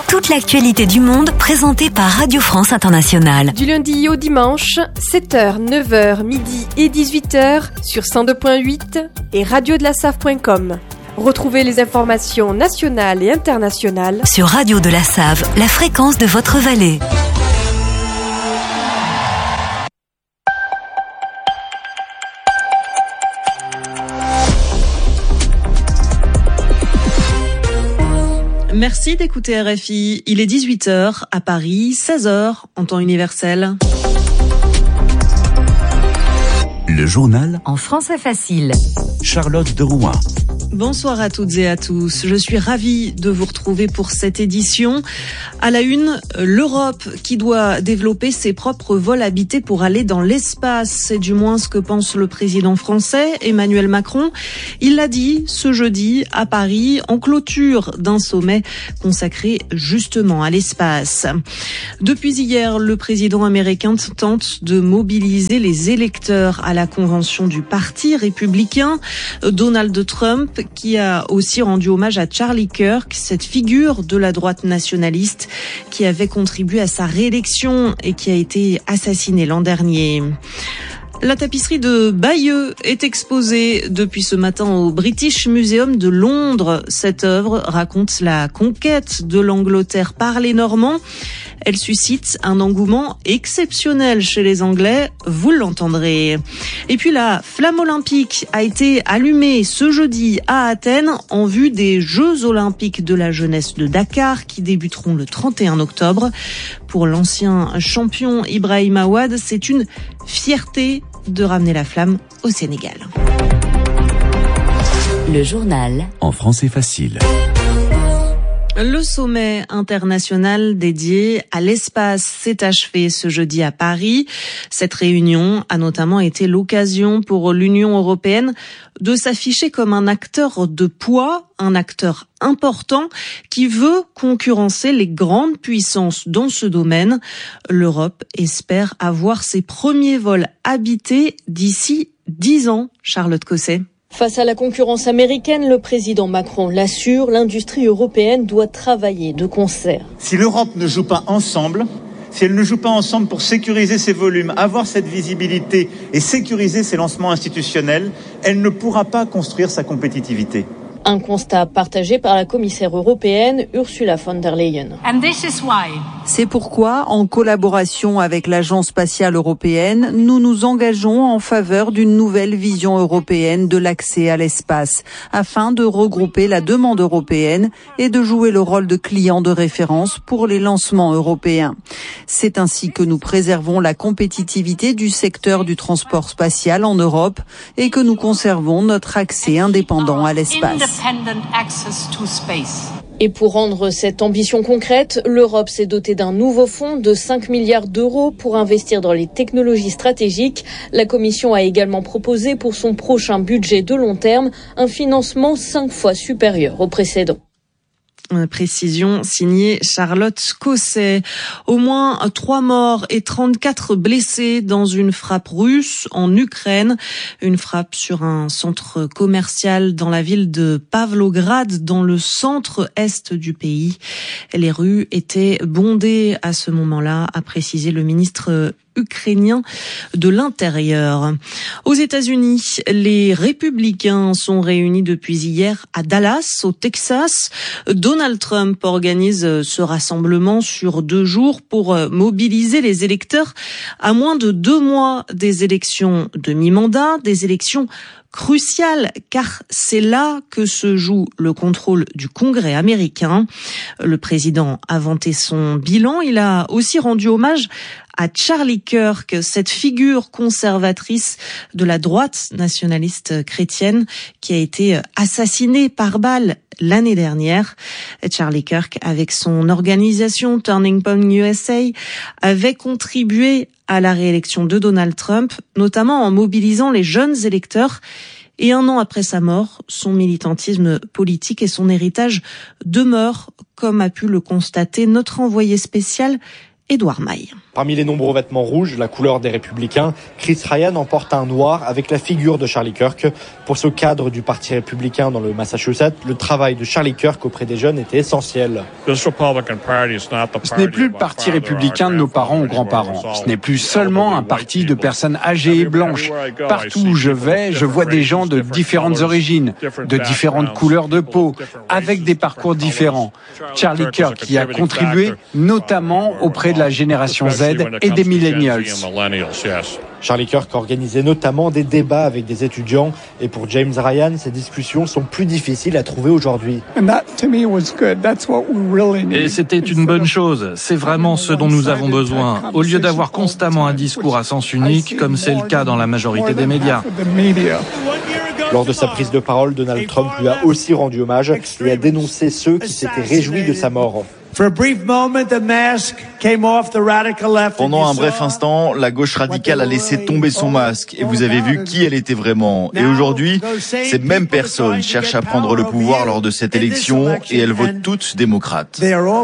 Toute l'actualité du monde présentée par Radio France Internationale. Du lundi au dimanche, 7h, 9h, midi et 18h sur 102.8 et radiodelasave.com. Retrouvez les informations nationales et internationales sur Radio de la Save, la fréquence de votre vallée. Merci d'écouter RFI. Il est 18h à Paris, 16h en temps universel. Le journal en français facile. Charlotte de Rouen. Bonsoir à toutes et à tous. Je suis ravie de vous retrouver pour cette édition. À la une, l'Europe qui doit développer ses propres vols habités pour aller dans l'espace. C'est du moins ce que pense le président français, Emmanuel Macron. Il l'a dit ce jeudi à Paris en clôture d'un sommet consacré justement à l'espace. Depuis hier, le président américain tente de mobiliser les électeurs à la convention du Parti républicain. Donald Trump qui a aussi rendu hommage à Charlie Kirk, cette figure de la droite nationaliste qui avait contribué à sa réélection et qui a été assassiné l'an dernier. La tapisserie de Bayeux est exposée depuis ce matin au British Museum de Londres. Cette œuvre raconte la conquête de l'Angleterre par les Normands. Elle suscite un engouement exceptionnel chez les Anglais, vous l'entendrez. Et puis la flamme olympique a été allumée ce jeudi à Athènes en vue des Jeux olympiques de la jeunesse de Dakar qui débuteront le 31 octobre. Pour l'ancien champion Ibrahim Aouad, c'est une fierté de ramener la flamme au Sénégal. Le journal en français facile. Le sommet international dédié à l'espace s'est achevé ce jeudi à Paris. Cette réunion a notamment été l'occasion pour l'Union européenne de s'afficher comme un acteur de poids, un acteur important qui veut concurrencer les grandes puissances dans ce domaine. L'Europe espère avoir ses premiers vols habités d'ici 10 ans. Charlotte Cosset. Face à la concurrence américaine, le président Macron l'assure, l'industrie européenne doit travailler de concert. Si l'Europe ne joue pas ensemble, si elle ne joue pas ensemble pour sécuriser ses volumes, avoir cette visibilité et sécuriser ses lancements institutionnels, elle ne pourra pas construire sa compétitivité. Un constat partagé par la commissaire européenne Ursula von der Leyen. C'est pourquoi, en collaboration avec l'Agence spatiale européenne, nous nous engageons en faveur d'une nouvelle vision européenne de l'accès à l'espace, afin de regrouper la demande européenne et de jouer le rôle de client de référence pour les lancements européens. C'est ainsi que nous préservons la compétitivité du secteur du transport spatial en Europe et que nous conservons notre accès indépendant à l'espace. Et pour rendre cette ambition concrète, l'Europe s'est dotée d'un nouveau fonds de 5 milliards d'euros pour investir dans les technologies stratégiques. La Commission a également proposé pour son prochain budget de long terme un financement 5 fois supérieur au précédent. Précision signée Charlotte Cosset. Au moins 3 morts et 34 blessés dans une frappe russe en Ukraine. Une frappe sur un centre commercial dans la ville de Pavlograd, dans le centre-est du pays. Les rues étaient bondées à ce moment-là, a précisé le ministre ukrainien de l'Intérieur. Aux États-Unis, les républicains sont réunis depuis hier à Dallas, au Texas. Donald Trump organise ce rassemblement sur 2 jours pour mobiliser les électeurs à moins de 2 mois des élections de mi-mandat, des élections crucial car c'est là que se joue le contrôle du Congrès américain. Le président a vanté son bilan. Il a aussi rendu hommage à Charlie Kirk, cette figure conservatrice de la droite nationaliste chrétienne qui a été assassinée par balle l'année dernière. Charlie Kirk, avec son organisation Turning Point USA, avait contribué à la réélection de Donald Trump, notamment en mobilisant les jeunes électeurs. Et 1 an après sa mort, son militantisme politique et son héritage demeurent, comme a pu le constater notre envoyé spécial Édouard Maille. Parmi les nombreux vêtements rouges, la couleur des Républicains, Chris Ryan en porte un noir avec la figure de Charlie Kirk. Pour ce cadre du Parti républicain dans le Massachusetts, le travail de Charlie Kirk auprès des jeunes était essentiel. Ce n'est plus le Parti républicain de nos parents ou grands-parents. Ce n'est plus seulement un parti de personnes âgées et blanches. Partout où je vais, je vois des gens de différentes origines, de différentes couleurs de peau, avec des parcours différents. Charlie Kirk y a contribué, notamment auprès de la génération Z et des millennials. Charlie Kirk organisait notamment des débats avec des étudiants et pour James Ryan, ces discussions sont plus difficiles à trouver aujourd'hui. Et c'était une bonne chose, c'est vraiment ce dont nous avons besoin, au lieu d'avoir constamment un discours à sens unique comme c'est le cas dans la majorité des médias. Lors de sa prise de parole, Donald Trump lui a aussi rendu hommage et a dénoncé ceux qui s'étaient réjouis de sa mort. Pendant un bref instant, la gauche radicale a laissé tomber son masque et vous avez vu qui elle était vraiment. Et aujourd'hui, ces mêmes personnes cherchent à prendre le pouvoir lors de cette élection et elles votent toutes démocrates.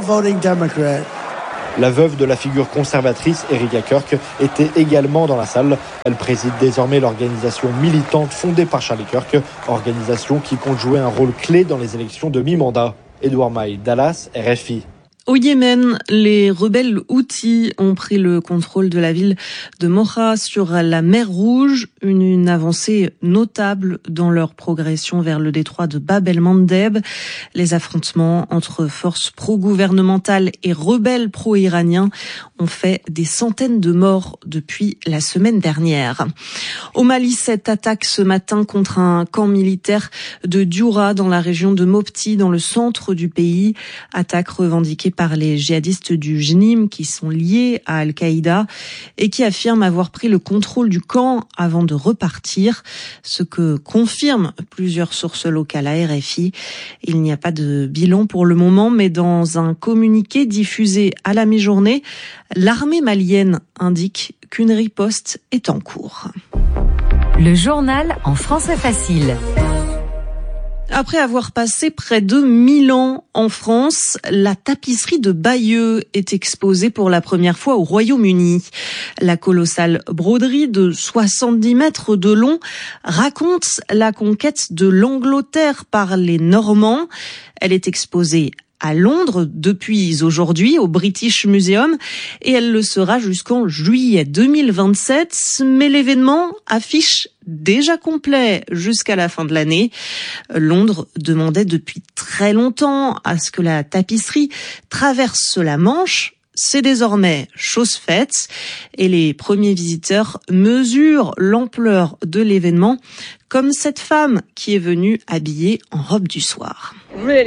La veuve de la figure conservatrice, Erika Kirk, était également dans la salle. Elle préside désormais l'organisation militante fondée par Charlie Kirk, organisation qui compte jouer un rôle clé dans les élections de mi-mandat. Edouard Maille, Dallas, RFI. Au Yémen, les rebelles Houthis ont pris le contrôle de la ville de Moha sur la mer Rouge, une avancée notable dans leur progression vers le détroit de Bab el-Mandeb. Les affrontements entre forces pro-gouvernementales et rebelles pro-iraniens ont fait des centaines de morts depuis la semaine dernière. Au Mali, cette attaque ce matin contre un camp militaire de Dioura dans la région de Mopti, dans le centre du pays, attaque revendiquée par les djihadistes du JNIM qui sont liés à Al-Qaïda et qui affirment avoir pris le contrôle du camp avant de repartir, ce que confirment plusieurs sources locales à RFI. Il n'y a pas de bilan pour le moment, mais dans un communiqué diffusé à la mi-journée, l'armée malienne indique qu'une riposte est en cours. Le journal en français facile. Après avoir passé près de 1000 ans en France, la tapisserie de Bayeux est exposée pour la première fois au Royaume-Uni. La colossale broderie de 70 mètres de long raconte la conquête de l'Angleterre par les Normands. Elle est exposée à Londres depuis aujourd'hui au British Museum et elle le sera jusqu'en juillet 2027. Mais l'événement affiche déjà complet jusqu'à la fin de l'année. Londres demandait depuis très longtemps à ce que la tapisserie traverse la Manche. C'est désormais chose faite et les premiers visiteurs mesurent l'ampleur de l'événement, comme cette femme qui est venue habillée en robe du soir.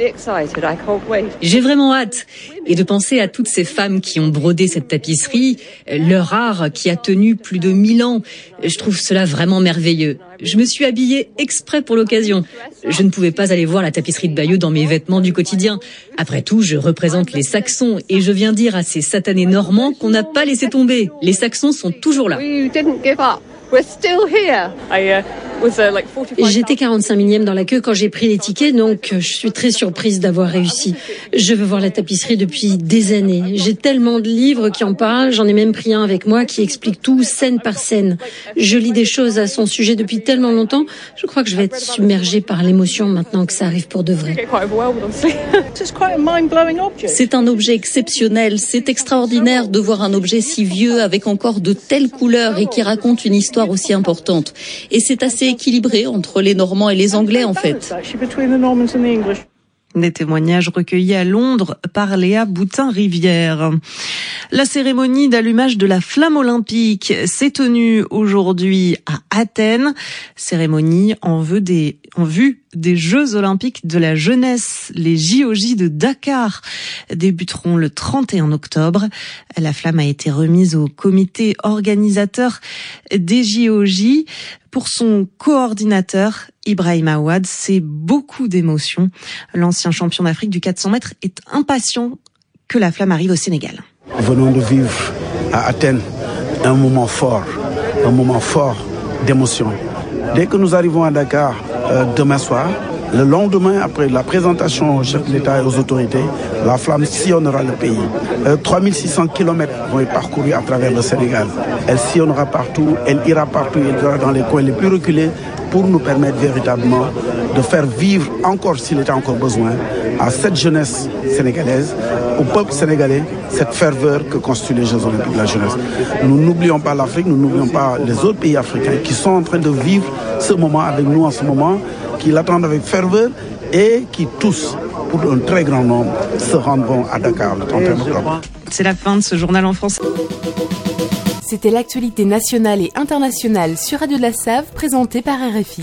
J'ai vraiment hâte. Et de penser à toutes ces femmes qui ont brodé cette tapisserie, leur art qui a tenu plus de 1000 ans. Je trouve cela vraiment merveilleux. Je me suis habillée exprès pour l'occasion. Je ne pouvais pas aller voir la tapisserie de Bayeux dans mes vêtements du quotidien. Après tout, je représente les Saxons et je viens dire à ces satanés Normands qu'on n'a pas laissé tomber. Les Saxons sont toujours là. J'étais 45 millième dans la queue quand j'ai pris les tickets, donc je suis très surprise d'avoir réussi. Je veux voir la tapisserie depuis des années. J'ai tellement de livres qui en parlent, j'en ai même pris un avec moi qui explique tout scène par scène. Je lis des choses à son sujet depuis tellement longtemps, je crois que je vais être submergée par l'émotion maintenant que ça arrive pour de vrai. C'est un objet exceptionnel, c'est extraordinaire de voir un objet si vieux avec encore de telles couleurs et qui raconte une histoire aussi importante. Et c'est assez équilibré entre les Normands et les Anglais en fait. Des témoignages recueillis à Londres par Léa Boutin-Rivière. La cérémonie d'allumage de la flamme olympique s'est tenue aujourd'hui à Athènes. Cérémonie en vue des Jeux olympiques de la jeunesse. Les JOJ de Dakar débuteront le 31 octobre. La flamme a été remise au comité organisateur des JOJ. Pour son coordinateur, Ibrahim Aouad, c'est beaucoup d'émotions. L'ancien champion d'Afrique du 400 mètres est impatient que la flamme arrive au Sénégal. Nous venons de vivre à Athènes un moment fort d'émotion. Dès que nous arrivons à Dakar demain soir, Le lendemain, après la présentation au chef de l'État et aux autorités, la flamme sillonnera le pays. 3600 km vont être parcourus à travers le Sénégal. Elle sillonnera partout, elle ira partout, elle ira dans les coins les plus reculés pour nous permettre véritablement de faire vivre encore, s'il était encore besoin, à cette jeunesse sénégalaise, au peuple sénégalais, cette ferveur que constituent les Jeux Olympiques de la jeunesse. Nous n'oublions pas l'Afrique, nous n'oublions pas les autres pays africains qui sont en train de vivre ce moment avec nous en ce moment, qui l'attendent avec ferveur et qui tous, pour un très grand nombre, se rendront à Dakar le 31 octobre. C'est la fin de ce journal en français. C'était l'actualité nationale et internationale sur Radio de la Save, présentée par RFI.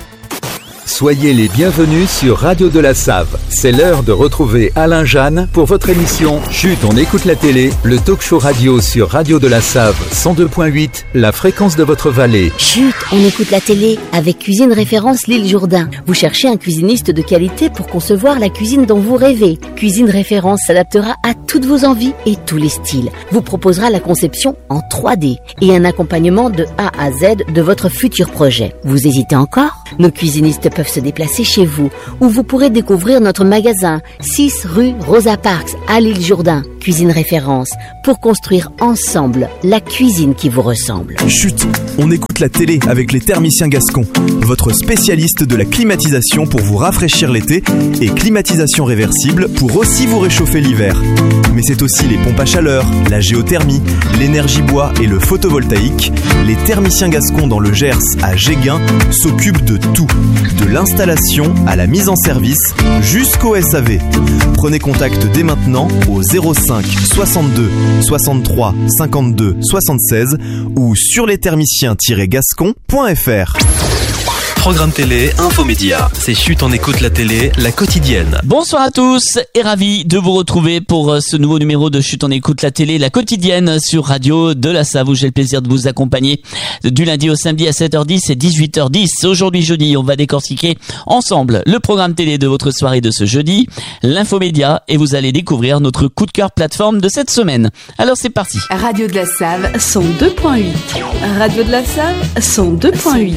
Soyez les bienvenus sur Radio de la Save. C'est l'heure de retrouver Alain Jeanne pour votre émission Chut, on écoute la télé, le talk show radio sur Radio de la Save 102.8, la fréquence de votre vallée. Chut, on écoute la télé avec Cuisine Référence L'Île Jourdain. Vous cherchez un cuisiniste de qualité pour concevoir la cuisine dont vous rêvez. Cuisine Référence s'adaptera à toutes vos envies et tous les styles. Vous proposera la conception en 3D et un accompagnement de A à Z de votre futur projet. Vous hésitez encore ? Nos cuisinistes peuvent se déplacer chez vous, où vous pourrez découvrir notre magasin 6 rue Rosa Parks à l'Île Jourdain. Cuisine Référence, pour construire ensemble la cuisine qui vous ressemble. Chut, on écoute la télé avec les thermiciens gascons, votre spécialiste de la climatisation pour vous rafraîchir l'été et climatisation réversible pour aussi vous réchauffer l'hiver. Mais c'est aussi les pompes à chaleur, la géothermie, l'énergie bois et le photovoltaïque. Les thermiciens gascons dans le Gers à Géguin s'occupent de tout, de l'installation à la mise en service jusqu'au SAV. Prenez contact dès maintenant au 05 62 63 52 76 ou sur lesthermiciens-gascons.fr. Programme télé, infomédia. C'est Chut, on écoute la télé, la quotidienne. Bonsoir à tous et ravi de vous retrouver pour ce nouveau numéro de Chut, on écoute la télé, la quotidienne sur Radio de la Save où j'ai le plaisir de vous accompagner du lundi au samedi à 7h10 et 18h10. Aujourd'hui jeudi, on va décortiquer ensemble le programme télé de votre soirée de ce jeudi, l'infomédia, et vous allez découvrir notre coup de cœur plateforme de cette semaine. Alors c'est parti. Radio de la Save 102.8. Radio de la Save 102.8.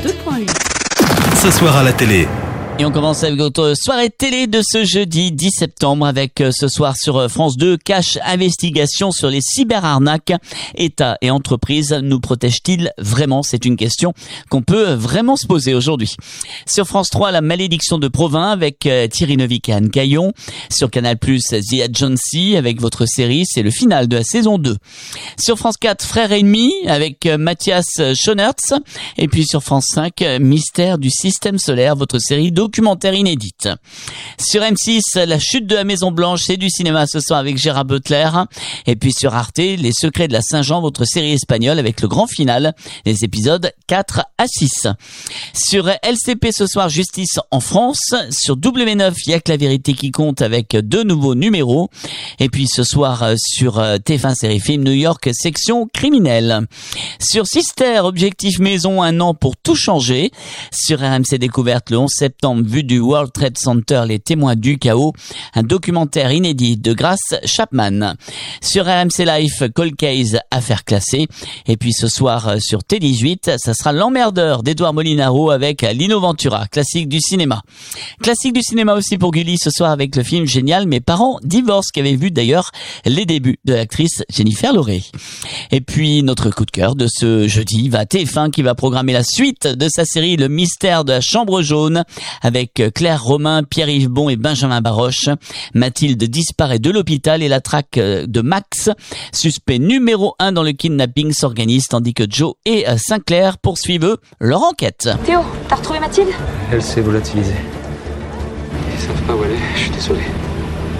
Ce soir à la télé. Et on commence avec notre soirée télé de ce jeudi 10 septembre avec ce soir sur France 2, Cash Investigation sur les cyberarnaques. État et entreprises nous protègent-ils vraiment ? C'est une question qu'on peut vraiment se poser aujourd'hui. Sur France 3, La Malédiction de Provins avec Thierry Neuvik et Anne Caillon. Sur Canal+, The Agency avec votre série, c'est le final de la saison 2. Sur France 4, Frères ennemis avec Mathias Schoenertz. Et puis sur France 5, Mystère du système solaire, votre série documentaire inédite. Sur M6, La chute de la Maison Blanche, c'est du cinéma ce soir avec Gérard Butler. Et puis sur Arte, Les secrets de la Saint-Jean, votre série espagnole avec le grand final, les épisodes 4 à 6. Sur LCP ce soir, Justice en France. Sur W9, il y a que la vérité qui compte avec 2 nouveaux numéros. Et puis ce soir sur TF1 Série Film New York, section criminelle. Sur Sister, Objectif Maison, un an pour tout changer. Sur RMC Découverte, le 11 septembre, vue du World Trade Center, les témoins du chaos, un documentaire inédit de Grace Chapman. Sur RMC Life, Cold Case, affaire classée. Et puis ce soir sur T18, ça sera L'emmerdeur d'Edouard Molinaro avec Lino Ventura, classique du cinéma. Classique du cinéma aussi pour Gulli ce soir avec le film génial Mes parents divorcent, qui avait vu d'ailleurs les débuts de l'actrice Jennifer Loré. Et puis notre coup de cœur de ce jeudi va à TF1 qui va programmer la suite de sa série Le mystère de la chambre jaune avec Claire Romain, Pierre-Yves Bon et Benjamin Baroche. Mathilde disparaît de l'hôpital et la traque de Max, suspect numéro 1 dans le kidnapping, s'organise tandis que Joe et Sinclair poursuivent leur enquête. Théo, t'as retrouvé Mathilde ? Elle s'est volatilisée. Ils savent pas où elle est, je suis désolé. Non !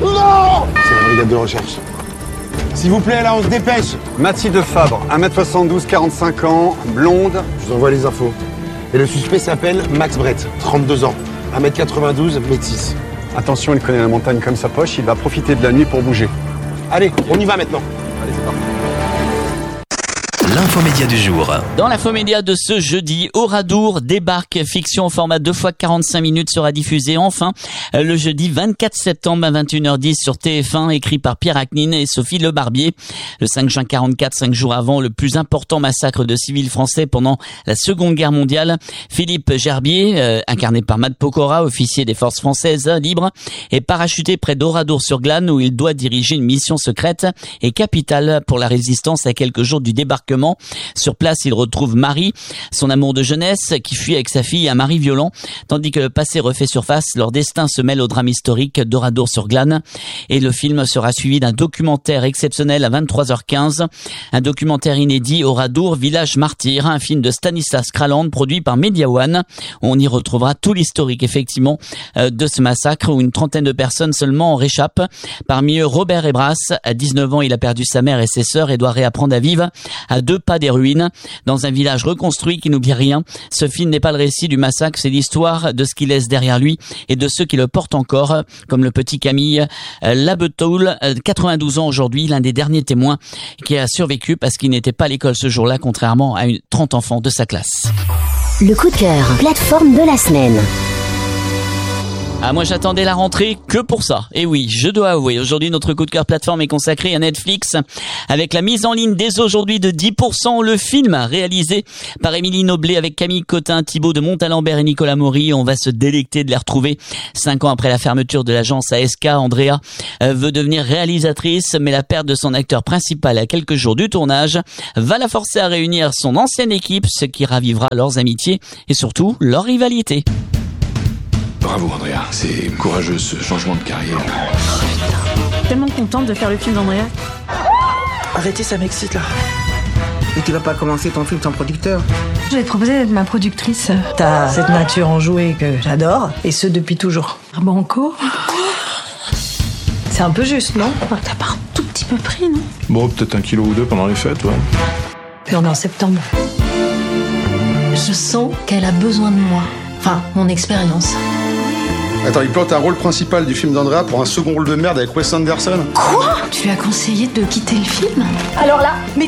C'est la brigade de recherche. S'il vous plaît, là, on se dépêche. Mathilde Fabre, 1m72, 45 ans, blonde. Je vous envoie les infos. Et le suspect s'appelle Max Brett, 32 ans, 1m92, métis. Attention, il connaît la montagne comme sa poche, il va profiter de la nuit pour bouger. Allez, on y va maintenant. L'info l'infomédia du jour. Dans l'infomédia de ce jeudi, Oradour débarque. Fiction au format 2x45 minutes sera diffusée enfin le jeudi 24 septembre à 21h10 sur TF1, écrit par Pierre Acnine et Sophie Le Barbier. Le 5 juin 44, 5 jours avant le plus important massacre de civils français pendant la Seconde Guerre mondiale, Philippe Gerbier, incarné par Matt Pokora, officier des forces françaises libres, est parachuté près d'Oradour-sur-Glane où il doit diriger une mission secrète et capitale pour la résistance à quelques jours du débarquement. Sur place, il retrouve Marie, son amour de jeunesse, qui fuit avec sa fille un mari violent, tandis que le passé refait surface, leur destin se mêle au drame historique d'Oradour-sur-Glane. Et le film sera suivi d'un documentaire exceptionnel à 23h15, un documentaire inédit, Oradour, village martyr, un film de Stanislas Kraland produit par Media One. On y retrouvera tout l'historique effectivement de ce massacre où une trentaine de personnes seulement en réchappent. Parmi eux, Robert Ebras, à 19 ans, il a perdu sa mère et ses sœurs et doit réapprendre à vivre à 2 pas des ruines, dans un village reconstruit qui n'oublie rien. Ce film n'est pas le récit du massacre, c'est l'histoire de ce qu'il laisse derrière lui et de ceux qui le portent encore, comme le petit Camille Labetoul, 92 ans aujourd'hui, l'un des derniers témoins qui a survécu parce qu'il n'était pas à l'école ce jour-là, contrairement à 30 enfants de sa classe. Le coup de cœur, plateforme de la semaine. Ah, moi j'attendais la rentrée que pour ça. Et oui, je dois avouer, aujourd'hui notre coup de cœur plateforme est consacré à Netflix avec la mise en ligne dès aujourd'hui de 10%, le film réalisé par Émilie Noblet avec Camille Cotin, Thibaut de Montalembert et Nicolas Maury. On va se délecter de les retrouver 5 ans après la fermeture de l'agence ASK. Andrea veut devenir réalisatrice, mais la perte de son acteur principal à quelques jours du tournage va la forcer à réunir son ancienne équipe, ce qui ravivera leurs amitiés et surtout leur rivalité. Bravo Andrea, c'est courageux ce changement de carrière. Tellement contente de faire le film d'Andrea. Arrêtez, ça m'excite là. Et tu vas pas commencer ton film sans producteur? Je vais te proposer d'être ma productrice. T'as cette nature enjouée que j'adore, et ce depuis toujours. Banco. C'est un peu juste, non? T'as pas un tout petit peu pris, non? Bon, peut-être 1 kilo ou 2 pendant les fêtes, ouais. Puis on est en septembre. Je sens qu'elle a besoin de moi. Enfin, mon expérience. Attends, il plante un rôle principal du film d'Andrea pour un second rôle de merde avec Wes Anderson. Quoi? Tu lui as conseillé de quitter le film? Alors là, mais...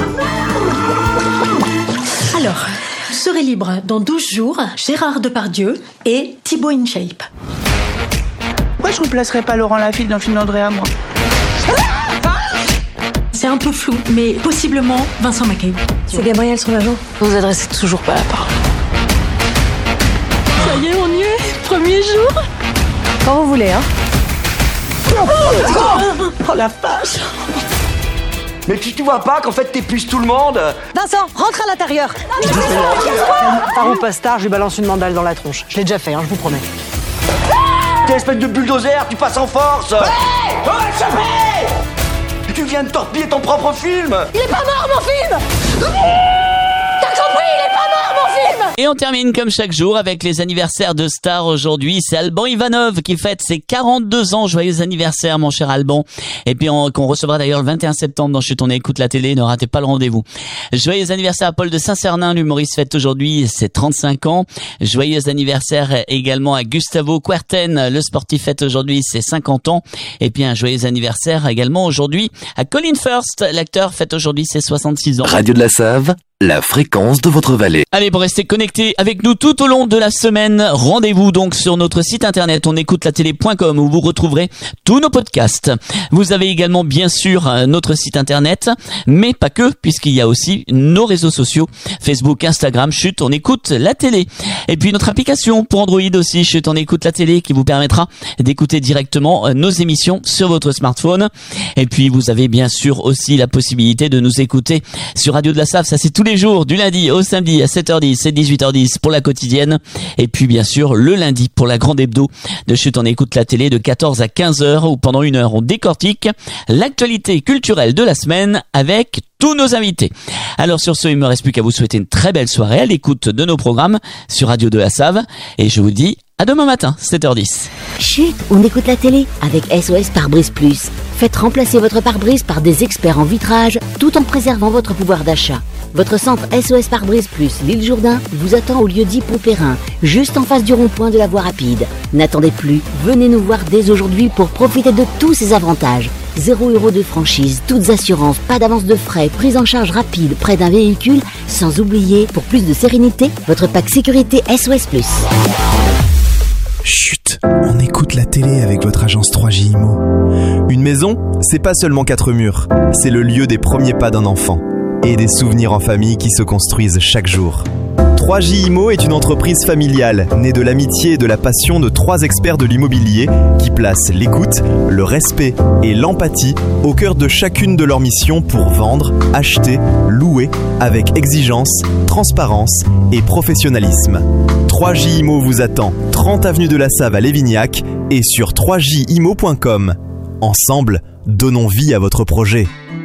Alors, vous serez libre dans 12 jours, Gérard Depardieu et Thibaut InShape. Pourquoi je remplacerais pas Laurent Lafitte dans le film d'Andrea, moi? C'est un peu flou, mais possiblement Vincent McCabe. C'est Gabriel, son agent. Vous adressez toujours pas la parole. Ça y est, on y est. Premier jour. Quand vous voulez, hein. Oh la vache. Mais tu vois pas qu'en fait t'épuises tout le monde? Vincent, rentre à l'intérieur. Par où Pastard, je lui balance une mandale dans la tronche. Je l'ai déjà fait, hein, je vous promets. T'es espèce de bulldozer, tu passes en force. Hey, on va le choper. Tu viens de torpiller ton propre film. Il est pas mort, mon film. T'as compris, il est pas mort, mon film. Et on termine comme chaque jour avec les anniversaires de stars aujourd'hui. C'est Alban Ivanov qui fête ses 42 ans. Joyeux anniversaire, mon cher Alban. Et puis qu'on recevra d'ailleurs le 21 septembre dans Chut, on écoute la télé. Ne ratez pas le rendez-vous. Joyeux anniversaire à Paul de Saint-Cernin. L'humoriste fête aujourd'hui ses 35 ans. Joyeux anniversaire également à Gustavo Kuerten. Le sportif fête aujourd'hui ses 50 ans. Et puis un joyeux anniversaire également aujourd'hui à Colin Firth. L'acteur fête aujourd'hui ses 66 ans. Radio de la Save, la fréquence de votre vallée. Allez, pour rester connecté avec nous tout au long de la semaine, rendez-vous donc sur notre site internet onécoutelatélé.com où vous retrouverez tous nos podcasts. Vous avez également bien sûr notre site internet, mais pas que, puisqu'il y a aussi nos réseaux sociaux, Facebook, Instagram, Chut, on écoute la télé. Et puis notre application pour Android aussi, Chut, on écoute la télé, qui vous permettra d'écouter directement nos émissions sur votre smartphone. Et puis vous avez bien sûr aussi la possibilité de nous écouter sur Radio de la Save, ça c'est tous les jours, du lundi au samedi à 7h10 et 18h10 pour la quotidienne. Et puis bien sûr le lundi pour la grande hebdo de Chut, on écoute la télé de 14 à 15h où pendant 1 heure on décortique l'actualité culturelle de la semaine avec tous nos invités. Alors sur ce, il me reste plus qu'à vous souhaiter une très belle soirée à l'écoute de nos programmes sur Radio de la Save. Et je vous dis à demain matin, 7h10. Chut, on écoute la télé avec SOS Pare-Brise Plus. Faites remplacer votre pare-brise par des experts en vitrage tout en préservant votre pouvoir d'achat. Votre centre SOS Pare-Brise Plus l'île Jourdain vous attend au lieu-dit Pontperrin, juste en face du rond-point de la voie rapide. N'attendez plus, venez nous voir dès aujourd'hui pour profiter de tous ces avantages. 0 € de franchise, toutes assurances, pas d'avance de frais, prise en charge rapide, près d'un véhicule, sans oublier, pour plus de sérénité, votre pack sécurité SOS+. Chut, on écoute la télé avec votre agence 3J Immo. Une maison, c'est pas seulement 4 murs, c'est le lieu des premiers pas d'un enfant et des souvenirs en famille qui se construisent chaque jour. 3J Immo est une entreprise familiale, née de l'amitié et de la passion de 3 experts de l'immobilier qui placent l'écoute, le respect et l'empathie au cœur de chacune de leurs missions pour vendre, acheter, louer avec exigence, transparence et professionnalisme. 3J Immo vous attend 30 avenue de la Save à Lévignac et sur 3jimmo.com. Ensemble, donnons vie à votre projet.